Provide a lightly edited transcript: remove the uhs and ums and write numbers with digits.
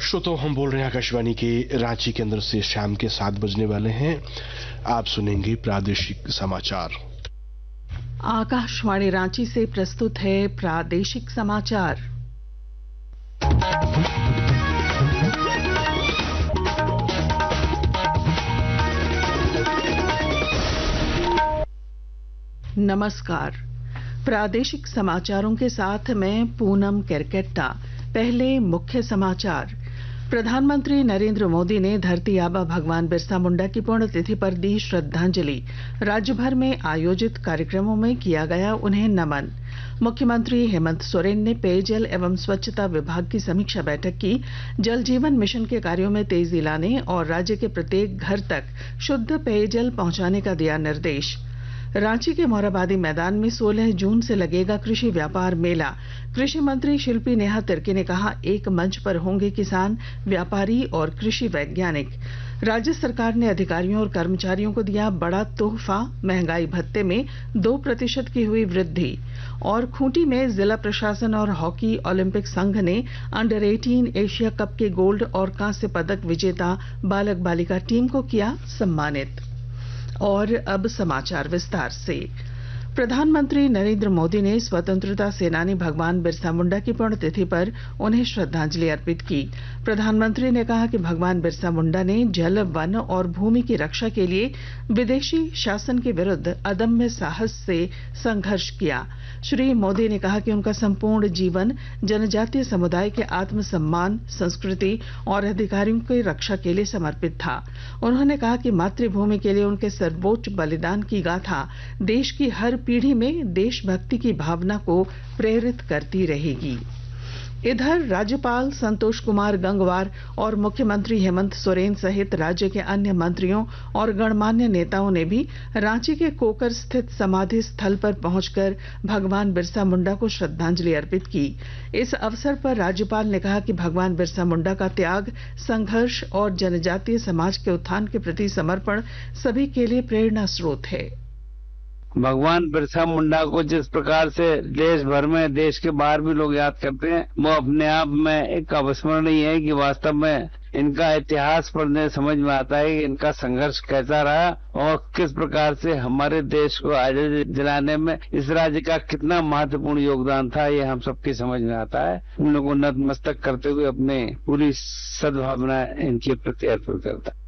श्रोताओं, हम बोल रहे हैं आकाशवाणी के रांची केंद्र से। शाम के 7 बजने वाले हैं। आप सुनेंगे प्रादेशिक समाचार। आकाशवाणी रांची से प्रस्तुत है प्रादेशिक समाचार। नमस्कार। प्रादेशिक समाचारों के साथ मैं पूनम केरकेट्टा। पहले मुख्य समाचार। प्रधानमंत्री नरेंद्र मोदी ने धरती आबा भगवान बिरसा मुंडा की पुण्यतिथि पर दी श्रद्धांजलि। राज्य भर में आयोजित कार्यक्रमों में किया गया उन्हें नमन। मुख्यमंत्री हेमंत सोरेन ने पेयजल एवं स्वच्छता विभाग की समीक्षा बैठक की। जल जीवन मिशन के कार्यों में तेजी लाने और राज्य के प्रत्येक घर तक शुद्ध पेयजल पहुंचाने का दिया निर्देश। रांची के मोरहाबादी मैदान में 16 जून से लगेगा कृषि व्यापार मेला। कृषि मंत्री शिल्पी नेहा तिर्की ने कहा, एक मंच पर होंगे किसान, व्यापारी और कृषि वैज्ञानिक। राज्य सरकार ने अधिकारियों और कर्मचारियों को दिया बड़ा तोहफा। महंगाई भत्ते में 2% की हुई वृद्धि। और खूंटी में जिला प्रशासन और हॉकी ओलंपिक संघ ने अंडर 18 एशिया कप के गोल्ड और कांस्य पदक विजेता बालक बालिका टीम को किया सम्मानित। और अब समाचार विस्तार से। प्रधानमंत्री नरेंद्र मोदी ने स्वतंत्रता सेनानी भगवान बिरसा मुंडा की पुण्यतिथि पर उन्हें श्रद्धांजलि अर्पित की। प्रधानमंत्री ने कहा कि भगवान बिरसा मुंडा ने जल, वन और भूमि की रक्षा के लिए विदेशी शासन के विरुद्ध अदम्य साहस से संघर्ष किया। श्री मोदी ने कहा कि उनका संपूर्ण जीवन जनजातीय समुदाय के आत्मसम्मान, संस्कृति और अधिकारों की रक्षा के लिए समर्पित था। उन्होंने कहा कि मातृभूमि के लिए उनके सर्वोच्च बलिदान की गाथा देश की हर पीढ़ी में देशभक्ति की भावना को प्रेरित करती रहेगी। इधर राज्यपाल संतोष कुमार गंगवार और मुख्यमंत्री हेमंत सोरेन सहित राज्य के अन्य मंत्रियों और गणमान्य नेताओं ने भी रांची के कोकर स्थित समाधि स्थल पर पहुंचकर भगवान बिरसा मुंडा को श्रद्धांजलि अर्पित की। इस अवसर पर राज्यपाल ने कहा कि भगवान बिरसा मुंडा का त्याग, संघर्ष और जनजातीय समाज के उत्थान के प्रति समर्पण सभी के लिए प्रेरणा स्रोत है। भगवान बिरसा मुंडा को जिस प्रकार से देश भर में, देश के बाहर भी लोग याद करते हैं, वो अपने आप में एक अविस्मरणीय है कि वास्तव में इनका इतिहास पढ़ने समझ में आता है कि इनका संघर्ष कैसा रहा और किस प्रकार से हमारे देश को आजादी दिलाने में इस राज्य का कितना महत्वपूर्ण योगदान था। ये हम सबकी समझ में आता है। उन लोगों को नतमस्तक करते हुए अपने पूरी सद्भावना इनके प्रति अर्पित करता है।